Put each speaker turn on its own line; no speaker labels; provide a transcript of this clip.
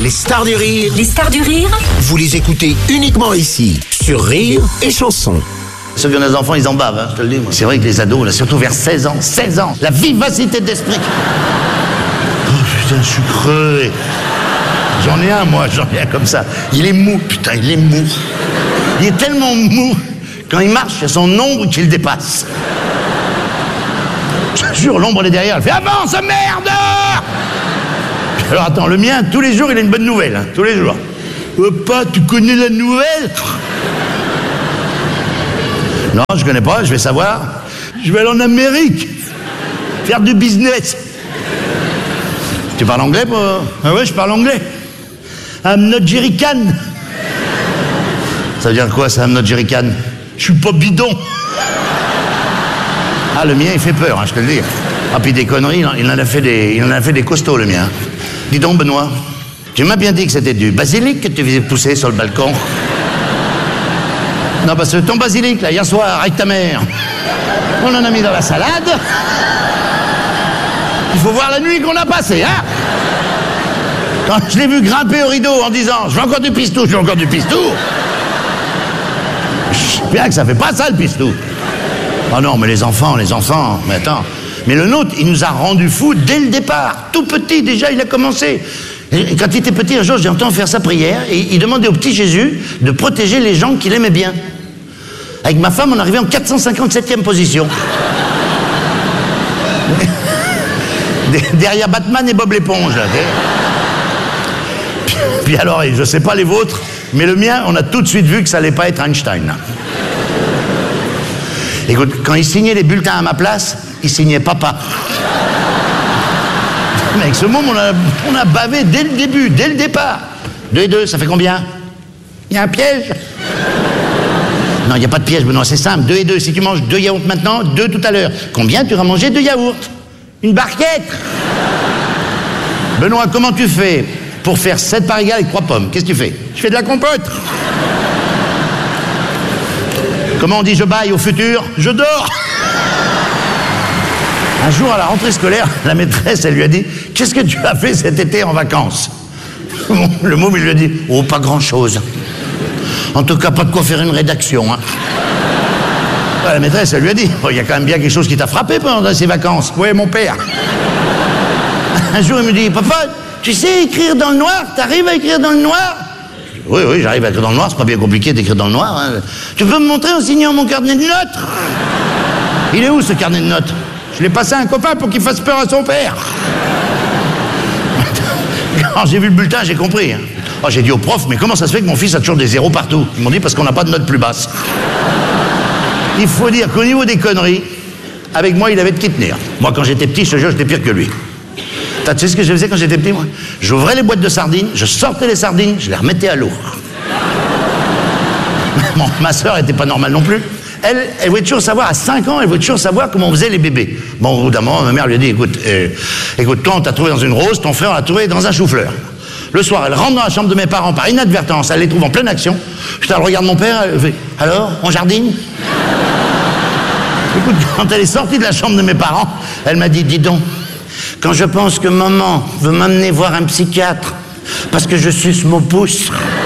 Les stars du rire.
Les stars du rire.
Vous les écoutez uniquement ici, sur Rire et Chanson.
Ceux qui ont des enfants, ils en bavent, hein, je te le dis. C'est vrai que les ados, là, surtout vers 16 ans, la vivacité d'esprit. Oh putain, je suis crevé. J'en ai un comme ça. Il est mou, putain, il est mou. Il est tellement mou, quand il marche, il y a son ombre qui le dépasse. Je te jure, l'ombre elle est derrière, elle fait « Avance, merde !» Alors attends, le mien, tous les jours, il a une bonne nouvelle, hein, tous les jours. « Papa, tu connais la nouvelle ?» Non, je connais pas, je vais savoir. Je vais aller en Amérique, faire du business. Tu parles anglais, pas? Ah ouais, je parle anglais. I'm not jerrycan. Ça veut dire quoi, ça, I'm not jerrycan? Je suis pas bidon. Ah, le mien, il fait peur, hein, je te le dis. Ah, puis des conneries, il en a fait des costauds, le mien. Dis donc, Benoît, tu m'as bien dit que c'était du basilic que tu faisais pousser sur le balcon. Non, parce que ton basilic, là, hier soir, avec ta mère, on en a mis dans la salade. Il faut voir la nuit qu'on a passée, hein. Quand je l'ai vu grimper au rideau en disant « Je veux encore du pistou, je veux encore du pistou », je sais bien que ça fait pas ça, le pistou. Oh non, mais les enfants, mais attends. Mais le nôtre, il nous a rendus fous dès le départ. Tout petit, déjà, il a commencé. Et quand il était petit, un jour, j'ai entendu faire sa prière, et il demandait au petit Jésus de protéger les gens qu'il aimait bien. Avec ma femme, on arrivait en 457e position. Derrière Batman et Bob l'éponge, là. Puis alors, je sais pas les vôtres, mais le mien, on a tout de suite vu que ça allait pas être Einstein. Là. Écoute, quand il signait les bulletins à ma place, il signait papa. Mais avec ce môme, on a bavé dès le début, dès le départ. 2 et 2, ça fait combien? Il y a un piège? Non, il n'y a pas de piège, Benoît, c'est simple. 2 et 2, si tu manges 2 yaourts maintenant, 2 tout à l'heure. Combien tu auras mangé 2 yaourts? Une barquette. Benoît, comment tu fais pour faire 7 parts égales avec 3 pommes? Qu'est-ce que tu fais? Je fais de la compote. Comment on dit je baille au futur? Je dors. Un jour, à la rentrée scolaire, la maîtresse, elle lui a dit « Qu'est-ce que tu as fait cet été en vacances ?» Le môme, il lui a dit « Oh, pas grand-chose. En tout cas, pas de quoi faire une rédaction. Hein. » La maîtresse, elle lui a dit « Il y a quand même bien quelque chose qui t'a frappé pendant ces vacances. »« Oui, mon père. » Un jour, il me dit « Papa, tu sais écrire dans le noir? T'arrives à écrire dans le noir ?» Oui, j'arrive à écrire dans le noir, c'est pas bien compliqué d'écrire dans le noir. Hein. Tu peux me montrer en signant mon carnet de notes? Il est où, ce carnet de notes? Je l'ai passé à un copain pour qu'il fasse peur à son père. Quand j'ai vu le bulletin, j'ai compris. Hein. Oh, j'ai dit au prof, mais comment ça se fait que mon fils a toujours des zéros partout? Ils m'ont dit parce qu'on n'a pas de note plus basse. Il faut dire qu'au niveau des conneries, avec moi, il avait de qui tenir. Moi, quand j'étais petit, je te jure, j'étais pire que lui. Tu sais ce que je faisais quand j'étais petit, moi? J'ouvrais les boîtes de sardines, je sortais les sardines, je les remettais à l'eau. Bon, ma sœur était pas normale non plus. Elle voulait toujours savoir, à 5 ans, elle voulait toujours savoir comment on faisait les bébés. Bon, au bout d'un moment, ma mère lui a dit, écoute, toi, on t'a trouvé dans une rose, ton frère l'a trouvé dans un chou-fleur. Le soir, elle rentre dans la chambre de mes parents par inadvertance, elle les trouve en pleine action. Putain, elle regarde mon père, elle fait, alors, on jardine? Écoute, quand elle est sortie de la chambre de mes parents, elle m'a dit, dis donc, quand je pense que maman veut m'amener voir un psychiatre parce que je suce mon pouce...